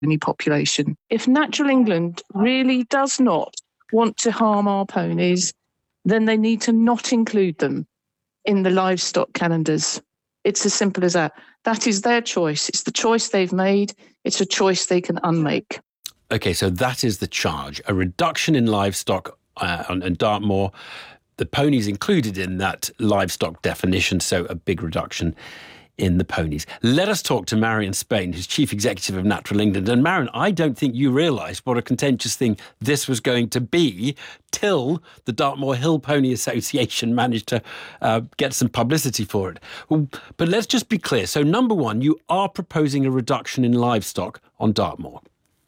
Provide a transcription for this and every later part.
pony population. If Natural England really does not want to harm our ponies, then they need to not include them in the livestock calendars. It's as simple as that. That is their choice. It's the choice they've made. It's a choice they can unmake. Okay, so that is the charge. A reduction in livestock on Dartmoor. The ponies included in that livestock definition, so a big reduction in the ponies. Let us talk to Marion Spain, who's Chief Executive of Natural England. And Marion, I don't think you realised what a contentious thing this was going to be till the Dartmoor Hill Pony Association managed to get some publicity for it. Well, but let's just be clear. So, number one, you are proposing a reduction in livestock on Dartmoor.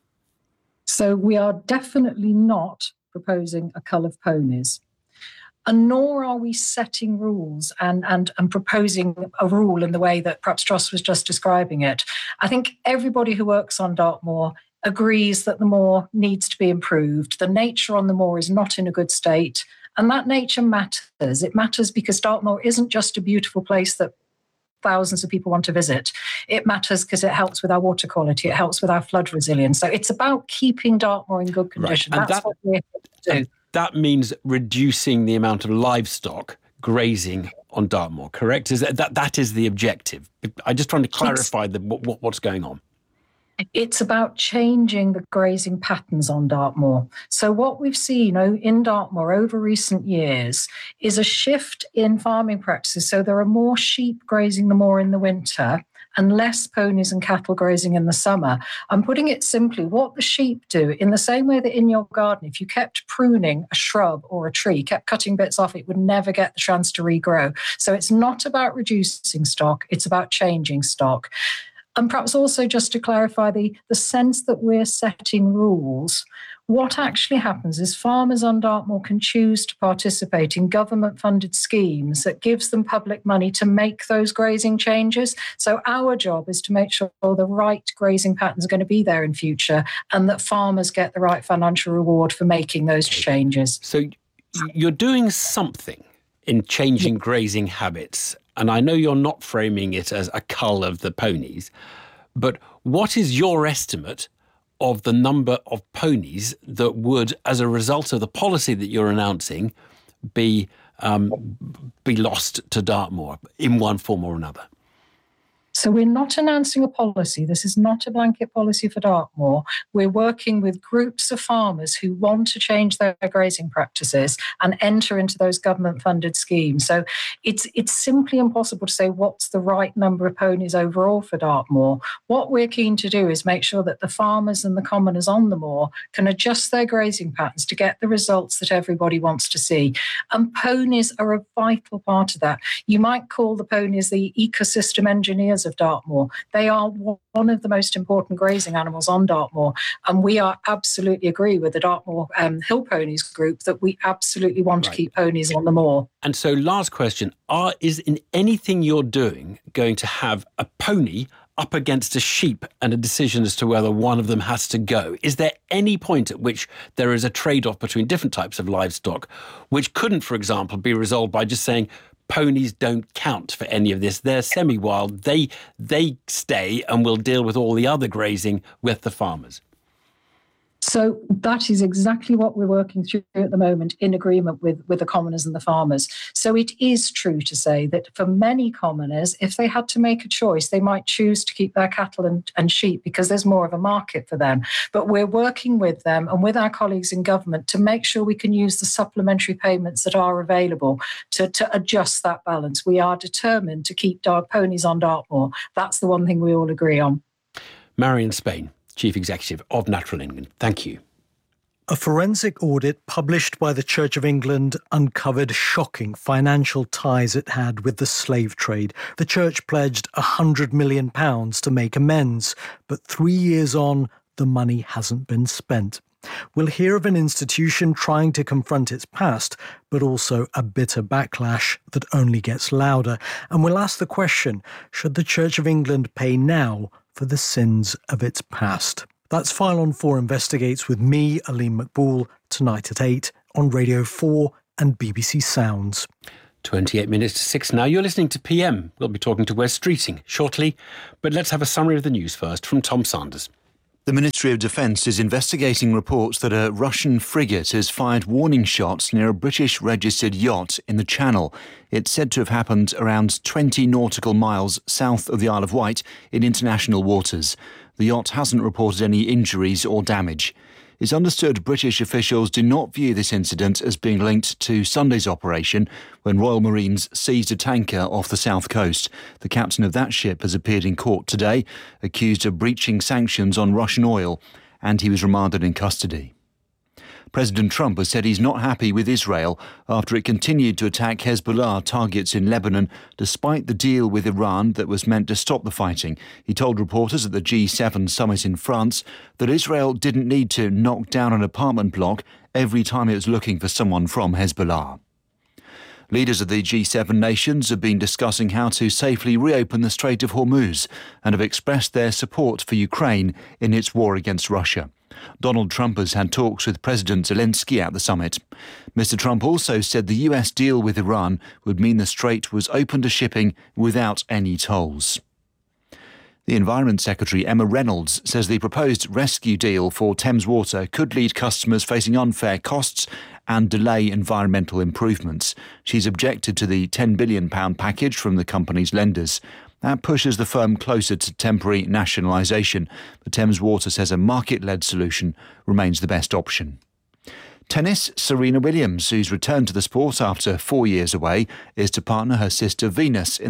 So we are definitely not proposing a cull of ponies. And nor are we setting rules and proposing a rule in the way that perhaps Tros was just describing it. I think everybody who works on Dartmoor agrees that the moor needs to be improved. The nature on the moor is not in a good state, and that nature matters. It matters because Dartmoor isn't just a beautiful place that thousands of people want to visit. It matters because it helps with our water quality. It helps with our flood resilience. So it's about keeping Dartmoor in good condition. Right. That's what we're here to do. That means reducing the amount of livestock grazing on Dartmoor, correct? Is that is the objective? I'm just trying to clarify what's going on. It's about changing the grazing patterns on Dartmoor. So what we've seen in Dartmoor over recent years is a shift in farming practices. So there are more sheep grazing the moor in the winter and less ponies and cattle grazing in the summer. I'm putting it simply, what the sheep do, in the same way that in your garden, if you kept pruning a shrub or a tree, kept cutting bits off, it would never get the chance to regrow. So it's not about reducing stock, it's about changing stock. And perhaps also just to clarify the sense that we're setting rules, what actually happens is farmers on Dartmoor can choose to participate in government-funded schemes that gives them public money to make those grazing changes. So our job is to make sure the right grazing patterns are going to be there in future and that farmers get the right financial reward for making those changes. So you're doing something in changing grazing habits. And I know you're not framing it as a cull of the ponies, but what is your estimate of the number of ponies that would, as a result of the policy that you're announcing, be lost to Dartmoor in one form or another? So we're not announcing a policy. This is not a blanket policy for Dartmoor. We're working with groups of farmers who want to change their grazing practices and enter into those government-funded schemes. So it's simply impossible to say what's the right number of ponies overall for Dartmoor. What we're keen to do is make sure that the farmers and the commoners on the moor can adjust their grazing patterns to get the results that everybody wants to see. And ponies are a vital part of that. You might call the ponies the ecosystem engineers of Dartmoor. They are one of the most important grazing animals on Dartmoor, and we are absolutely agree with the Dartmoor Hill Ponies group that we absolutely want to keep ponies on the moor. And so last question, is in anything you're doing going to have a pony up against a sheep and a decision as to whether one of them has to go? Is there any point at which there is a trade-off between different types of livestock, which couldn't, for example, be resolved by just saying ponies don't count for any of this? They're semi-wild. They stay and will deal with all the other grazing with the farmers. So that is exactly what we're working through at the moment in agreement with the commoners and the farmers. So it is true to say that for many commoners, if they had to make a choice, they might choose to keep their cattle and sheep because there's more of a market for them. But we're working with them and with our colleagues in government to make sure we can use the supplementary payments that are available to adjust that balance. We are determined to keep ponies on Dartmoor. That's the one thing we all agree on. Marion Spain, Chief Executive of Natural England. Thank you. A forensic audit published by the Church of England uncovered shocking financial ties it had with the slave trade. The Church pledged £100 million to make amends, but 3 years on, the money hasn't been spent. We'll hear of an institution trying to confront its past, but also a bitter backlash that only gets louder. And we'll ask the question, should the Church of England pay now for the sins of its past? That's File on 4 Investigates with me, Aleem Maqbool, tonight at 8 on Radio 4 and BBC Sounds. 28 minutes to 6 now. You're listening to PM. We'll be talking to Wes Streeting shortly, but let's have a summary of the news first from Tom Sanders. The Ministry of Defence is investigating reports that a Russian frigate has fired warning shots near a British-registered yacht in the Channel. It's said to have happened around 20 nautical miles south of the Isle of Wight in international waters. The yacht hasn't reported any injuries or damage. It's understood British officials do not view this incident as being linked to Sunday's operation when Royal Marines seized a tanker off the south coast. The captain of that ship has appeared in court today, accused of breaching sanctions on Russian oil, and he was remanded in custody. President Trump has said he's not happy with Israel after it continued to attack Hezbollah targets in Lebanon, despite the deal with Iran that was meant to stop the fighting. He told reporters at the G7 summit in France that Israel didn't need to knock down an apartment block every time it was looking for someone from Hezbollah. Leaders of the G7 nations have been discussing how to safely reopen the Strait of Hormuz and have expressed their support for Ukraine in its war against Russia. Donald Trump has had talks with President Zelensky at the summit. Mr. Trump also said the US deal with Iran would mean the strait was open to shipping without any tolls. The Environment Secretary, Emma Reynolds, says the proposed rescue deal for Thames Water could lead customers facing unfair costs and delay environmental improvements. She's objected to the £10 billion package from the company's lenders. That pushes the firm closer to temporary nationalisation. But Thames Water says a market-led solution remains the best option. Tennis, Serena Williams, who's returned to the sport after 4 years away, is to partner her sister Venus in